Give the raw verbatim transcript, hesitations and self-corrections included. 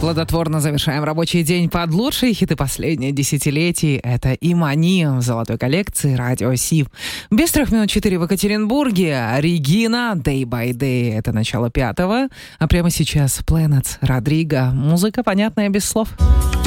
плодотворно завершаем рабочий день под лучшие хиты последних десятилетий. Это «Имани» в золотой коллекции «Радио Сив». Без трех минут четыре в Екатеринбурге. Регина «Day by Day». Это начало пятого. А прямо сейчас Planets, Родриго. Музыка понятная без слов.